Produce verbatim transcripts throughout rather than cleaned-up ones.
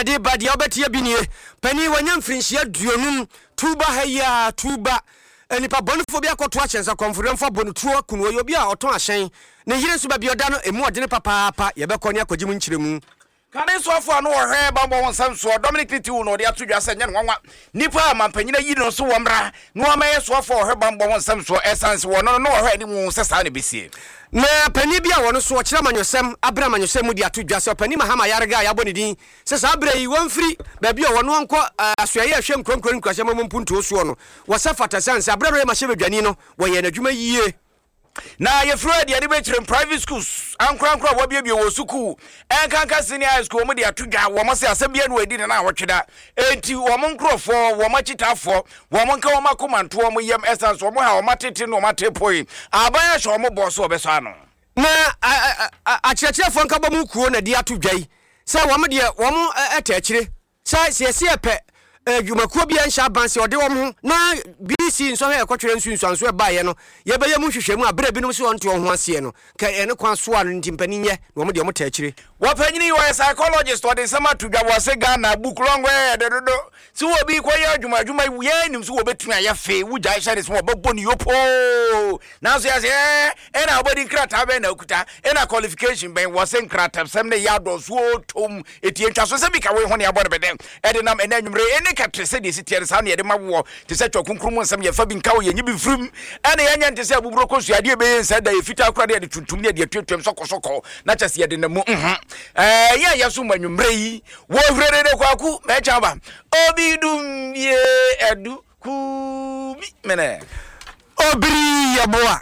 de ba de obetie bi nie pani wanya mfrinhia duonum tuba haya tuba enipa bonfo bi akoto achensa konfuremfo bonutuo kunu oyo bi a oton ahyen ne yire nso ba bi oda no emu ode ne papa papa ye be kɔ ne akɔgye nkyiremu kane so afo no ohwe bambo wonsam so Dominic Titu no de atodwa se nya nwanwa nipa amampanyina yi no so womra no amaye so afo ohwe bambo wonsam so essence wo no no ohwe ni mu sesa ne besie na pani bia wono so kyerɛ manyosɛm abra manyosɛm mu de atodwa se pani mahama yarega ya bɔ ne din sɛ sa abra yi wonfiri ba bia wono nkɔ asoaye ahwɛ nkronkron nkwasɛm mu mpuntuo so no wɔsɛ fatasanse abra re ma hyɛ badwani no wɔyɛ n'adwuma yie na ye fro de ade be kire private schools ankra ankra wo biebie wo school enkanka senior high school mo de atodwa wo mo se asɛm no edi na awotweda enti wo mo nkrofo wo mo chitafo wo mo nka wo makomanto wo mo yam essence wo mo ha wo matete no matepoi aban hye wo mo boss wo beso ano na akyerɛkyerɛfo nka bɔ mu kuo na de atodwa yi sɛ wo mo de wo mo ɛta akyire sɛ siesie pɛ adwumakuo bia nhyɛ abanse ɔde wɔm ho na B C nso hɛ ɛkɔtwerɛ nsunsuanso ɛbaeɛ no yɛbɛyɛ mu hwehwɛmu a berɛ binom so ɔnte ɔho aseɛ no ka ɛne kwan so a no ntimpani nyɛ na wɔm de ɔmo ta akyire wɔpanyini wɔ psychologist ɔde nsɛm atodwa wɔ se Ghana book long ɛ dedodo si wɔ bi kɔyɛ adwuma adwuma yɛ nim so wɔbɛtumi ayɛ fe wugya hyɛ ne so wɔbɛbɔ ne yopo nanso yɛ sɛ ɛna wɔbɛdi nkrataa bɛn na okuta ɛna qualification bɛn wɔ se nkrataa sɛm ne yɛ adɔso tom etie ntwa so sɛ bi ka wɔ ho ne abɔ ne bɛdɛm ɛde nam ɛna nwumre ɛne katre sɛ de sitiɛ sa ne yɛde ma wɔ te sɛ twɔkonkrom nsɛm yɛ fa bi nka wɔ yɛ nyi bi frim ɛna yɛnyɛ nte sɛ abuburo kɔsu adeɛ bɛyɛ sɛ da yɛ fita akora de yɛde tuntum ne yɛde atuatuam sɔkɔsɔkɔ na kyɛ sɛ yɛde na mu mhm eh ya ya so manwumre yi wo hwere de kwaku me chamba obi dum ye edu ku mi mene obri ya boa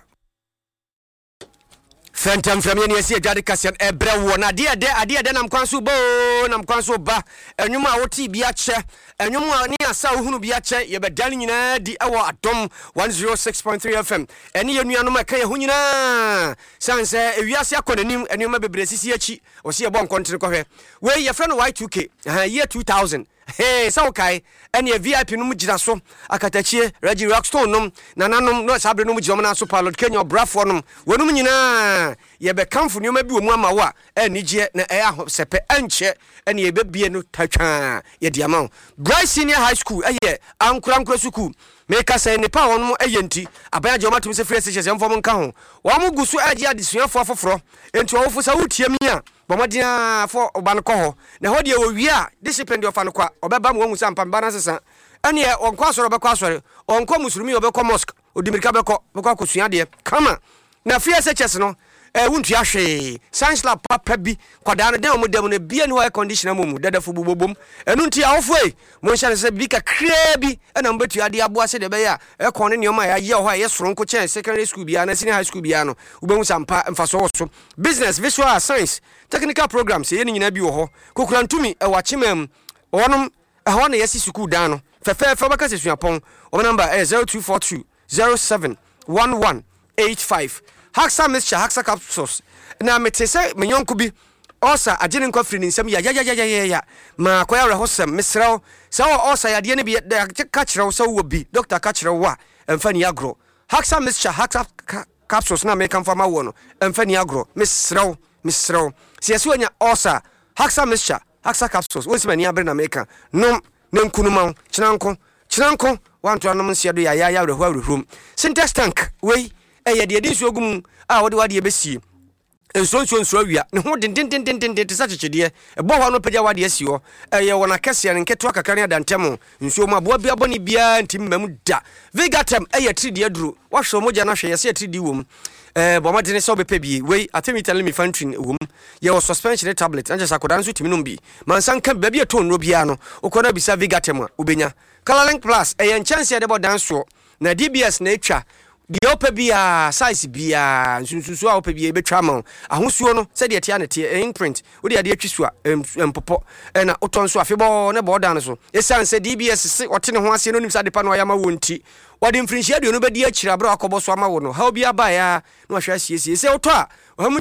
Fentam from any see Jadi Kasian Ebra wona de de ade de nam kwanso bo nam kwanso ba enwuma woti bi ache enwuma ne asa hunu bi ache ye bedane nyina di ewo adom one oh six point three F M ene ye nuanom aka ye hu nyina sanse ewiase akonanim enwuma bebre sisi achi o se ye bon kontre kohwe we ye friend Y two K uh, year two thousand hey so kai ene V I P no mugina so akatachie Reggie Rockstone nom nananom no sabre no mugina na so pilot Kenya brafo nom wonum nyina ye be kamfo nyoma bi omu ama wo a enigye na e ahosepe enche ene ye bebie no tatwa ye diama Bright Senior High School eye ankura ankura school meka say ne pa wonum eyenti abaya je omatum se free session fo mo nka ho wo mo gusu agi adesuafo afoforo enti wo fo sa wutie mi a bomodina fo oba no kɔ na ho de wo wi a discipline de ofa no kwa obeba mo hu sampa mba na sesa ene onkɔ asɔre obekɔ asɔre onkɔ musulmi obekɔ mosque odimirika bekɔ bekɔ akosua de kama na free session no eh wuntu ahwe science lab papa bi kwada no den omodam no bia ne ho air conditioner momu dadafo bubobom enu nti awofo e mo nhyɛ se bi ka kra bi na mbetu ade aboa se de be ya e kon ne neoma ya ye ho a ye soronko chen secondary school bia na senior high school bia no ubemu sampa mfaso wo so business visual science technical programs ye ne nyina bi wo ho kokura ntumi e wa chemam wonom e ho na yesi school dan no fefe fe baka sesuapon o number eh zero two four two zero seven one one eight five Haksa Mixture Haksa Capsules na metese menyonko bi osa agene nkwa firi nsem ya ya ya ya ya ya ma koya rehosem mesrew sa osa ya de ne bi ka kirew sa wo bi doctor ka kirew wa emfani agro Haksa Mixture Haksa Capsules na me kan fama wo no emfani agro mesrew mesrew se yeso anya osa Haksa Mixture Haksa Capsules wo simani abre na meka nom ne nkunuma chinanko chinanko wanto anom nsia do ya ya ya rehu rehu Syntex tank we eye de edin so ogum a wode wade ebesie enso enso enso awia ne ho den den den den den te sachechede ebo ho no pagya wade asi ho eye wona kase ne nketo akakane adantemo nso mu abo bia boni bia ntim mam da Vigatem eye tridi aduru wahwe mogya na hwe yese tridi wom eh bomade ne so bepe bi we atemi tell me fantrin wom ye was suspension tablet anja sakoda nso timi no bi mansan kan bia bia ton no bia no ukona bisa Vigatem a ubenya Colorlink Plus eye nchance de bodanso na D B S na etwa di opa bia size bia nsunsusu a opa bia ebetwa ma ahosuo no se de tia na tie imprint wo de ade atwisu a empopo na otonso afebɔ ne boda no so esan se D B S se ote ne ho ase no nim sa de pa no ayama wonti wode mfrinhia de no bedi akira bra akɔbɔ so ama wo no ha obi aba ya na wahwa asiesie se oto a